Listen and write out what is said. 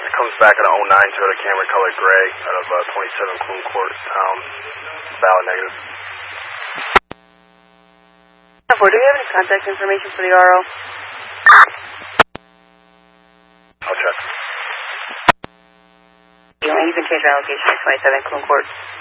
It comes back in a '09 Toyota Camry colored gray out of 27 Clune Court, valid negative. Do you have any contact information for the RO? I'll check. You can change our location at 27 Clune Court.